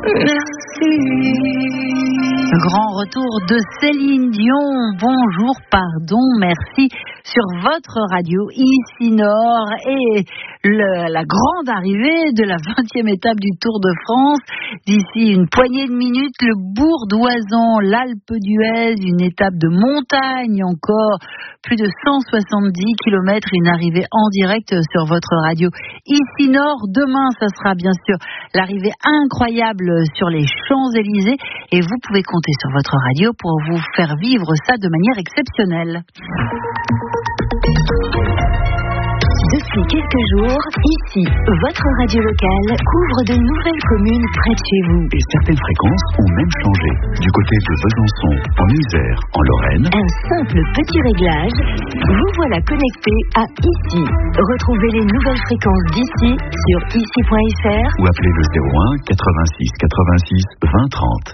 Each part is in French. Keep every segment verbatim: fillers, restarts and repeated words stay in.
Merci. Grand retour de Céline Dion. Bonjour, pardon, merci. Sur votre radio, ici Nord, et le, la grande arrivée de la vingtième étape du Tour de France. D'ici une poignée de minutes, le Bourg d'Oisans, l'Alpe d'Huez, une étape de montagne encore, plus de cent soixante-dix kilomètres, une arrivée en direct sur votre radio. Ici Nord, demain, ça sera bien sûr l'arrivée incroyable sur les Champs-Élysées, et vous pouvez compter sur votre radio pour vous faire vivre ça de manière exceptionnelle. Depuis quelques jours, ici, votre radio locale couvre de nouvelles communes près de chez vous. Et certaines fréquences ont même changé. Du côté de Besançon, en Isère, en Lorraine. Un simple petit réglage, vous voilà connecté à ici. Retrouvez les nouvelles fréquences d'ici sur ici point f r ou appelez le zéro un quatre-vingt-six quatre-vingt-six vingt trente.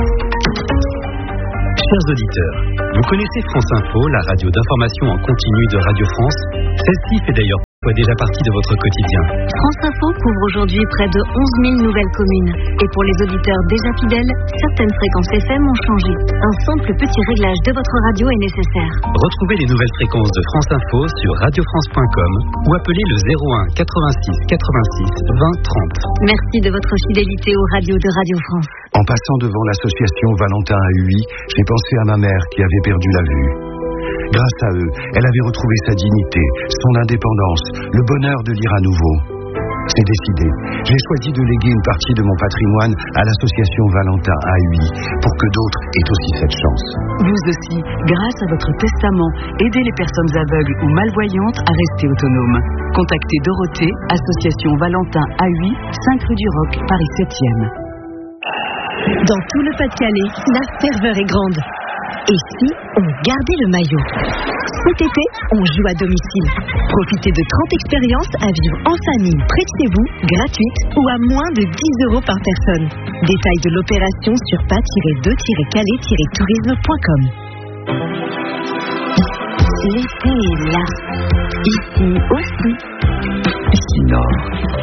Chers auditeurs, vous connaissez France Info, la radio d'information en continu de Radio France. Celle-ci fait d'ailleurs déjà partie de votre quotidien. France Info couvre aujourd'hui près de onze mille nouvelles communes. Et pour les auditeurs déjà fidèles, certaines fréquences F M ont changé. Un simple petit réglage de votre radio est nécessaire. Retrouvez les nouvelles fréquences de France Info sur radio france point com ou appelez le zéro un quatre-vingt-six quatre-vingt-six vingt trente. Merci de votre fidélité aux radios de Radio France. En passant devant l'association Valentin à Huy, j'ai pensé à ma mère qui avait perdu la vue. Grâce à eux, elle avait retrouvé sa dignité, son indépendance, le bonheur de lire à nouveau. C'est décidé. J'ai choisi de léguer une partie de mon patrimoine à l'association Valentin à Huy pour que d'autres aient aussi cette chance. Vous aussi, grâce à votre testament, aidez les personnes aveugles ou malvoyantes à rester autonomes. Contactez Dorothée, association Valentin à Huy, cinq rue du Roc, Paris septième. Dans tout le Pas-de-Calais, la ferveur est grande. Et si on gardait le maillot? Cet été, on joue à domicile. Profitez de trente expériences à vivre en famille près de chez vous, gratuites ou à moins de dix euros par personne. Détails de l'opération sur pas deux calais tourisme point com. L'été est là. Ici aussi. Ici Nord.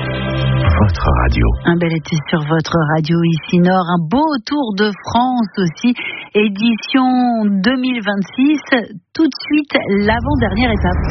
Votre radio. Un bel été sur votre radio ici Nord, un beau Tour de France aussi, édition deux mille vingt-six, tout de suite l'avant-dernière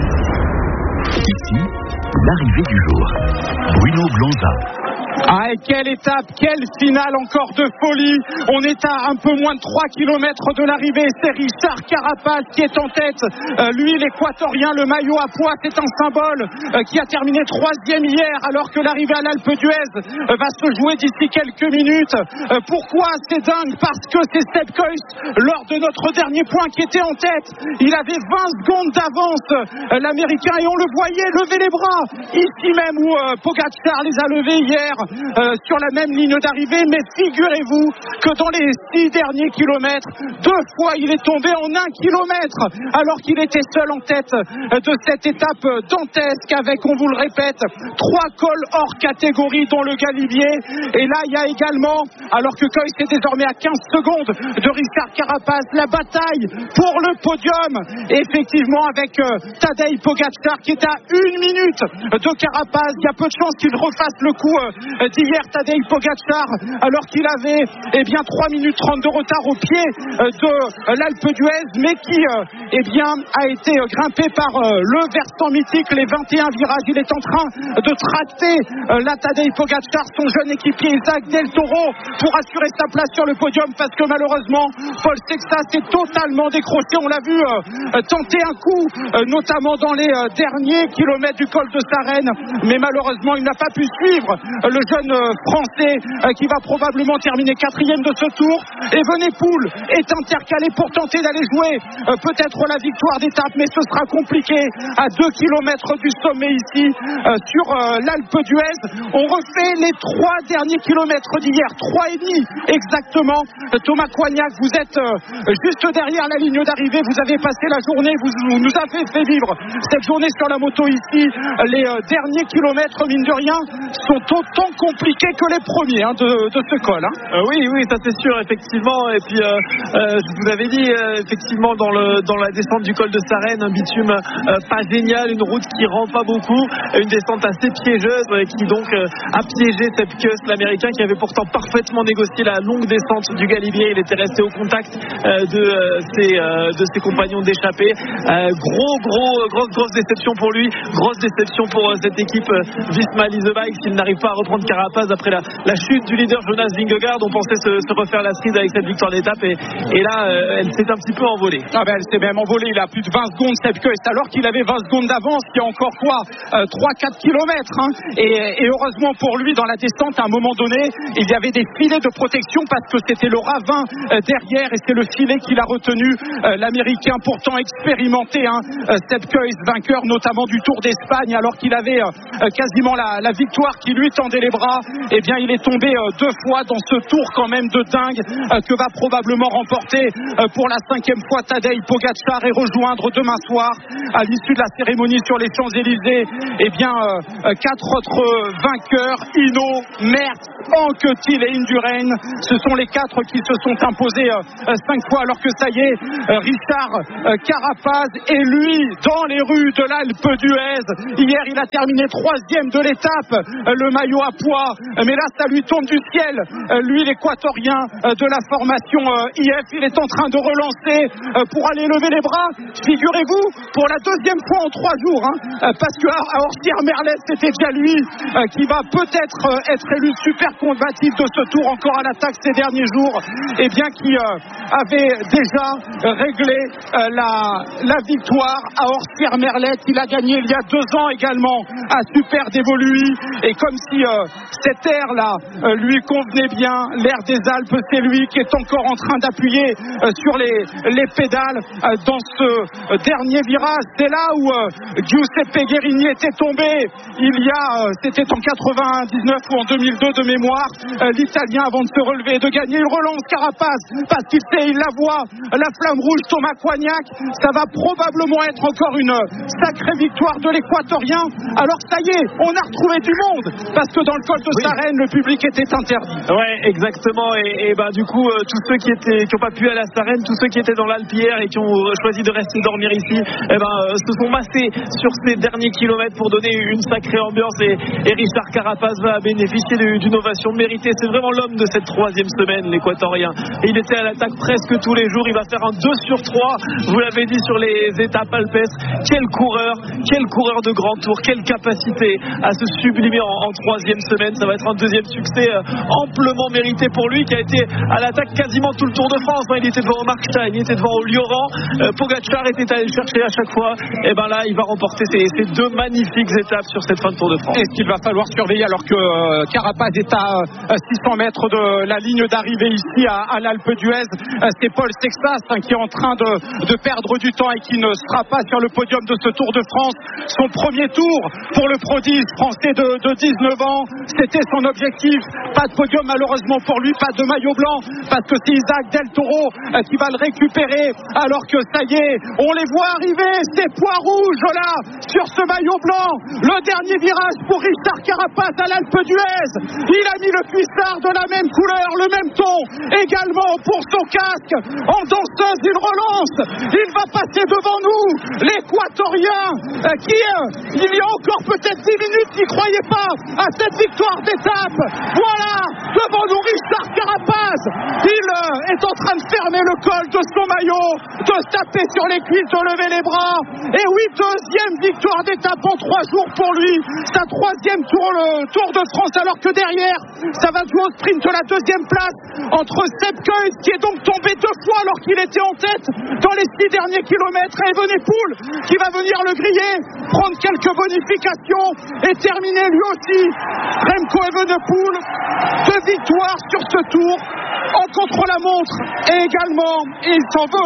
étape. Ici, l'arrivée du jour. Bruno Blonza. Ah, et quelle étape, quelle finale encore de folie. On est à un peu moins de trois kilomètres de l'arrivée. C'est Richard Carapaz qui est en tête. Euh, lui, l'équatorien, le maillot à pois, c'est un symbole euh, qui a terminé troisième hier, alors que l'arrivée à l'Alpe d'Huez euh, va se jouer d'ici quelques minutes. Euh, pourquoi c'est dingue? Parce que c'est Sepp Kuss, lors de notre dernier point, qui était en tête. Il avait vingt secondes d'avance, euh, l'Américain, et on le voyait lever les bras. Ici même où euh, Pogacar les a levés hier. Euh, sur la même ligne d'arrivée, mais figurez-vous que dans les six derniers kilomètres, deux fois il est tombé en un kilomètre, alors qu'il était seul en tête de cette étape dantesque avec, on vous le répète, trois cols hors catégorie dont le Galibier. Et là il y a également, alors que Kuss est désormais à quinze secondes de Richard Carapaz, la bataille pour le podium, effectivement avec euh, Tadej Pogacar qui est à une minute de Carapaz. Il y a peu de chances qu'il refasse le coup euh, d'hier, Tadej Pogacar, alors qu'il avait eh bien trois minutes trente de retard au pied de l'Alpe d'Huez, mais qui eh bien a été grimpé par le versant mythique, les vingt et un virages. Il est en train de tracter la Tadej Pogacar, son jeune équipier Isaac Del Toro, pour assurer sa place sur le podium, parce que malheureusement Paul Sexas est totalement décroché. On l'a vu tenter un coup, notamment dans les derniers kilomètres du col de Sarenne, mais malheureusement il n'a pas pu suivre le jeune français euh, qui va probablement terminer quatrième de ce tour. Evenepoel est intercalé pour tenter d'aller jouer euh, peut-être la victoire d'étape, mais ce sera compliqué à deux kilomètres du sommet ici euh, sur euh, l'Alpe d'Huez. On refait les trois derniers kilomètres d'hier, trois et demi exactement. Thomas Coignac, vous êtes euh, juste derrière la ligne d'arrivée, vous avez passé la journée, vous, vous nous avez fait vivre cette journée sur la moto ici. Les euh, derniers kilomètres, mine de rien, sont autant compliqué que les premiers hein, de, de ce col. Hein. Euh, oui, oui, ça c'est sûr, effectivement. Et puis, euh, euh, je vous avais dit, euh, effectivement, dans, le, dans la descente du col de Sarenne, un bitume euh, pas génial, une route qui rend pas beaucoup, une descente assez piégeuse, euh, qui donc euh, a piégé Sepp Kuss, l'Américain, qui avait pourtant parfaitement négocié la longue descente du Galibier. Il était resté au contact euh, de, euh, ses, euh, de ses compagnons d'échappée. Euh, gros, gros, grosse, grosse déception pour lui, grosse déception pour euh, cette équipe euh, Visma Lease Bike, s'il n'arrive pas à reprendre Carapaz après la, la chute du leader Jonas Vingegaard. On pensait se, se refaire la cerise avec cette victoire d'étape et, et là euh, elle s'est un petit peu envolée. Ah ben elle s'est même envolée, il a plus de vingt secondes Sepp Kuss, alors qu'il avait vingt secondes d'avance, il y a encore quoi euh, trois à quatre kilomètres hein. et, et heureusement pour lui, dans la descente, à un moment donné il y avait des filets de protection parce que c'était le ravin euh, derrière et c'est le filet qu'il a retenu, euh, l'Américain pourtant expérimenté hein, euh, Sepp Kuss, vainqueur notamment du Tour d'Espagne, alors qu'il avait euh, quasiment la, la victoire qui lui tendait les bras. Eh bien il est tombé euh, deux fois dans ce tour quand même de dingue euh, que va probablement remporter euh, pour la cinquième fois Tadej Pogačar et rejoindre demain soir à l'issue de la cérémonie sur les Champs-Élysées eh bien euh, euh, quatre autres vainqueurs, Hinault, Merckx, Anquetil et Indurain. Ce sont les quatre qui se sont imposés euh, euh, cinq fois, alors que ça y est, euh, Richard euh, Carapaz est lui dans les rues de l'Alpe d'Huez. Hier il a terminé troisième de l'étape, euh, le maillot à pois, euh, mais là ça lui tombe du ciel. Euh, lui l'équatorien euh, de la formation euh, I F, il est en train de relancer euh, pour aller lever les bras, figurez-vous, pour la deuxième fois en trois jours hein, euh, parce que à Orsières-Merlez c'était déjà lui euh, qui va peut-être euh, être élu super combatif de ce tour, encore à l'attaque ces derniers jours, et bien qui euh, avait déjà euh, réglé euh, la, la victoire à Orsières-Merlez. Il a gagné il y a deux ans également à Super Dévoluy, et comme si euh, cette air là euh, lui convenait bien, l'air des Alpes, c'est lui qui est encore en train d'appuyer euh, sur les, les pédales euh, dans ce euh, dernier virage. C'est là où euh, Giuseppe Guerini était tombé il y a, euh, c'était en quatre-vingt-dix-neuf ou en deux mille deux de mémoire, euh, l'Italien avant de se relever et de gagner, il relance Carapaz parce qu'il sait, il la voit, la flamme rouge, Thomas Coignac, ça va probablement être encore une sacrée victoire de l'Équatorien. Alors ça y est, on a retrouvé du monde parce que dans le col de oui. Sarenne, le public était interdit. Ouais, exactement, et, et ben du coup, euh, tous ceux qui étaient, qui n'ont pas pu aller à Sarenne, tous ceux qui étaient dans l'Alpe hier et qui ont choisi de rester dormir ici, eh ben, euh, se sont massés sur ces derniers kilomètres pour donner une sacrée ambiance, et, et Richard Carapaz va bénéficier d'une ovation méritée. C'est vraiment l'homme de cette troisième semaine, l'Équatorien. Et il était à l'attaque presque tous les jours. Il va faire un deux sur trois, vous l'avez dit, sur les étapes alpestres. Quel coureur, quel coureur de grand tour, quelle capacité à se sublimer en, en troisième semaine. Ça va être un deuxième succès euh, amplement mérité pour lui, qui a été à l'attaque quasiment tout le Tour de France. Il était devant Markstein, il était devant Lioran, euh, Pogačar était allé le chercher à chaque fois. Et ben là, il va remporter ces, ces deux magnifiques étapes sur cette fin de Tour de France. Est-ce qu'il va falloir surveiller alors que euh, Carapaz est à euh, six cents mètres de la ligne d'arrivée ici à, à l'Alpe d'Huez? euh, C'est Paul Sexas hein, qui est en train de, de perdre du temps et qui ne sera pas sur le podium de ce Tour de France. Son premier tour pour le prodige français de, de dix-neuf ans, c'était son objectif. Pas de podium malheureusement pour lui, pas de maillot blanc, parce que c'est Isaac Del Toro euh, qui va le récupérer, alors que ça y est, on les voit arriver, ces poids rouges là, sur ce maillot blanc. Le dernier virage pour Richard Carapaz à l'Alpe d'Huez. Il a mis le cuissard de la même couleur, le même ton, également pour son casque. En danseuse, il relance, il va passer devant nous, l'Équatorien euh, qui, euh, il y a encore peut-être dix minutes, n'y croyait pas à cette victoire d'étape. Voilà, devant nous Richard Carapaz. Il euh, est en train de fermer le col de son maillot, de se taper sur les cuisses, de lever les bras. Et oui, deuxième victoire d'étape en trois jours pour lui. Sa troisième tour, le Tour de France, alors que derrière, ça va jouer au sprint de la deuxième place entre Sepp Kuss, qui est donc tombé deux fois alors qu'il était en tête dans les six derniers kilomètres, et Evenepoel qui va venir le griller, prendre quelques bonifications et terminer lui aussi. Remco Evenepoel, deux victoires sur ce tour en contre-la-montre, et également, et il s'en veut,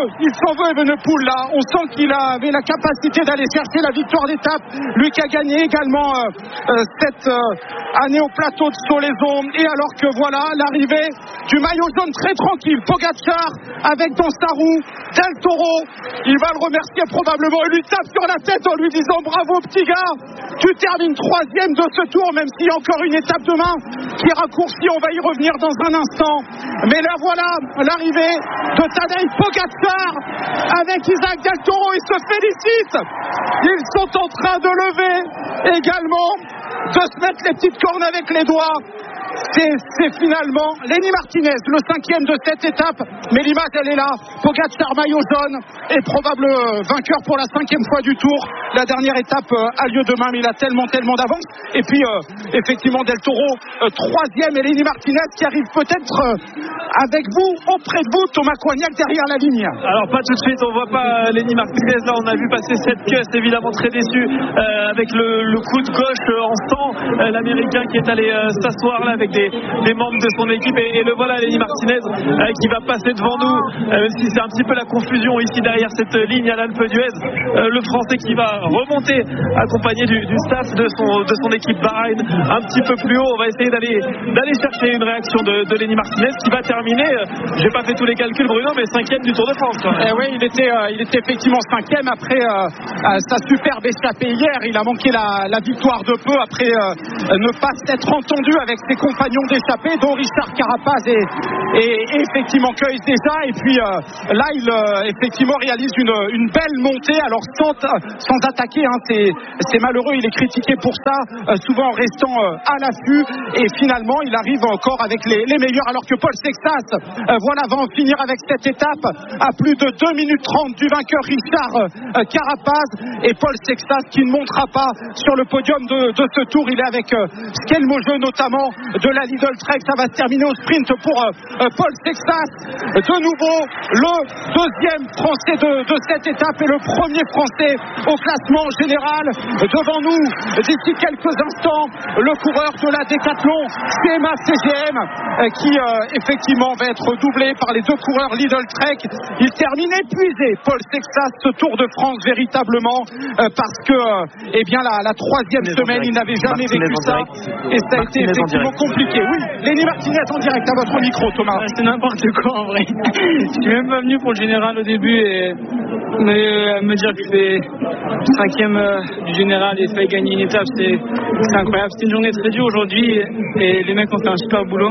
veut, il s'en veut Evenepoel là. On sent qu'il avait la capacité d'aller chercher la victoire d'étape. Lui qui a gagné également euh, euh, cette euh, année au plateau de Solaison. Et alors que voilà l'arrivée du maillot jaune très tranquille. Pogacar avec dans sa roue Del Toro. Il va le remercier probablement. Il lui tape sur la tête en lui disant bravo petit gars. Tu termines troisième de ce tour, même s'il y a encore une étape demain qui est raccourcie. On va y revenir dans un instant. Mais là voilà l'arrivée de Tadej Pogacar avec Isaac Del Toro. Ils se félicitent. Ils sont en train de lever également, de se mettre les petites cornes avec les doigts. C'est, c'est finalement Lenny Martinez, le cinquième de cette étape. Mais l'image, elle est là. Pogacar, maillot jaune, est probable vainqueur pour la cinquième fois du Tour. La dernière étape a lieu demain, mais il a tellement, tellement d'avance. Et puis, euh, effectivement, Del Toro, euh, troisième, et Lenny Martinez qui arrive peut-être euh, avec vous, auprès de vous, Thomas Coignac, derrière la ligne. Alors, pas tout de suite, on voit pas Lenny Martinez. Là, on a vu passer cette queue, évidemment très déçu, euh, avec le, le coup de gauche euh, en sang. Euh, L'Américain qui est allé euh, s'asseoir là avec Des, des membres de son équipe et, et le voilà Lenny Martinez euh, qui va passer devant nous, euh, même si c'est un petit peu la confusion ici derrière cette ligne à l'Alpe d'Huez. Euh, le Français qui va remonter accompagné du, du staff de son, de son équipe Bahreïn un petit peu plus haut. On va essayer d'aller, d'aller chercher une réaction de, de Lenny Martinez qui va terminer, euh, j'ai pas fait tous les calculs Bruno, mais cinquième du Tour de France. Eh oui, il était, euh, il était effectivement cinquième après euh, euh, sa superbe échappée hier. Il a manqué la, la victoire de peu après euh, ne pas s'être entendu avec ses compagnons d'échappée, dont Richard Carapaz et, et, et effectivement Keuys déjà. Et puis euh, là, il euh, effectivement réalise une, une belle montée. Alors sans, sans attaquer, hein, c'est, c'est malheureux. Il est critiqué pour ça, euh, souvent en restant euh, à l'affût. Et finalement, il arrive encore avec les, les meilleurs. Alors que Paul Sexas, euh, voilà, va en finir avec cette étape à plus de deux minutes trente du vainqueur Richard euh, Carapaz. Et Paul Sexas qui ne montera pas sur le podium de, de ce tour. Il est avec euh, Skelmogeux notamment de la Lidl Trek. Ça va se terminer au sprint pour euh, Paul Sexas. De nouveau, le deuxième Français de, de cette étape et le premier Français au classement général. Devant nous, d'ici quelques instants, le coureur de la Décathlon C M A C G M euh, qui euh, effectivement va être doublé par les deux coureurs Lidl Trek. Il termine épuisé, Paul Sexas, ce Tour de France véritablement euh, parce que euh, eh bien la, la troisième semaine, il n'avait jamais Martinez vécu ça et ça a été effectivement compliqué. Oui, Lenny Martinez en direct à votre micro, Thomas. C'est n'importe quoi en vrai. Je suis même pas venu pour le général au début et mais, euh, me dire que c'est cinquième euh, du général et failli gagner une étape, c'est, c'est incroyable. C'était une journée très dure aujourd'hui et les mecs ont fait un super boulot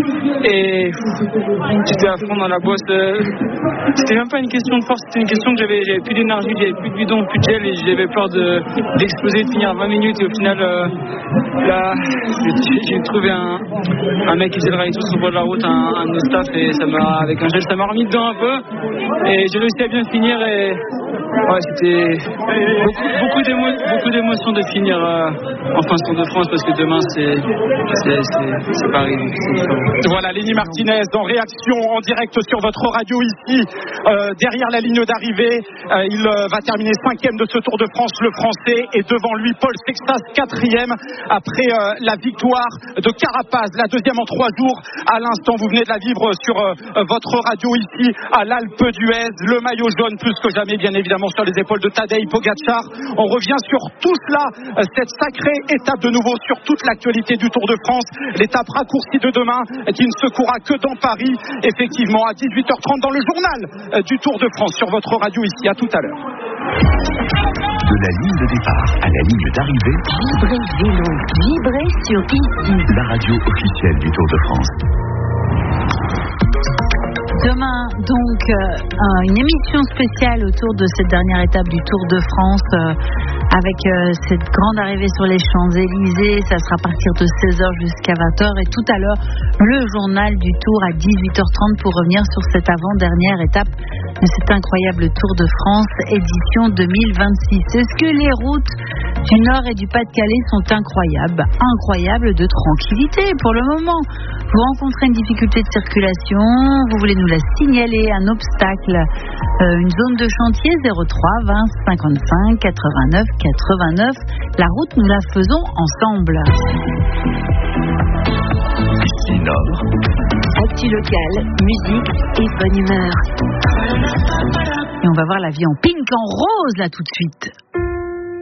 et j'étais à fond dans la bosse. Euh, c'était même pas une question de force, c'était une question que j'avais, j'avais plus d'énergie, j'avais plus de bidon, plus de gel et j'avais peur de, d'exploser, de finir vingt minutes et au final euh, là j'ai, j'ai trouvé un, un mec qui faisait le rallye tout sur le bord de la route, un, un de nos staff et ça m'a, avec un gel ça m'a remis dedans un peu et j'ai réussi à bien finir et ouais, c'était beaucoup, beaucoup, d'émo, beaucoup d'émotions de finir euh, en fin de Tour de France parce que demain c'est, c'est, c'est, c'est Paris. C'est voilà Lenny Martinez en réaction en direct sur votre radio ici euh, derrière la ligne d'arrivée. Euh, il euh, va terminer cinquième de ce Tour de France, le Français, et devant lui Paul Sexas quatrième après euh, la victoire de Carapaz, la deuxième en trois jours. À l'instant, vous venez de la vivre sur euh, votre radio ici à l'Alpe d'Huez. Le maillot jaune plus que jamais, bien évidemment, sur les épaules de Tadej Pogacar. On revient sur tout cela, euh, cette sacrée étape de nouveau sur toute l'actualité du Tour de France. L'étape raccourcie de demain euh, qui ne se courra que dans Paris, effectivement, à dix-huit heures trente dans le journal euh, du Tour de France sur votre radio ici. À tout à l'heure. De la ligne de départ à la ligne d'arrivée, Vibrez vélo, vibrez sur ici. la radio officielle du Tour de France. Demain, donc, euh, une émission spéciale autour de cette dernière étape du Tour de France euh, avec euh, cette grande arrivée sur les Champs-Élysées. Ça sera à partir de seize heures jusqu'à vingt heures. Et tout à l'heure, le journal du Tour à dix-huit heures trente pour revenir sur cette avant-dernière étape de cet incroyable Tour de France édition deux mille vingt-six. Est-ce que les routes du Nord et du Pas-de-Calais sont incroyables Incroyables de tranquillité pour le moment. Vous rencontrez une difficulté de circulation, vous voulez nous la signaler, un obstacle, euh, une zone de chantier, zéro trois vingt cinquante-cinq quatre-vingt-neuf quatre-vingt-neuf. La route, nous la faisons ensemble. Ici Nord. Actu locale, musique et bonne humeur. Et on va voir la vie en pink, en rose là tout de suite.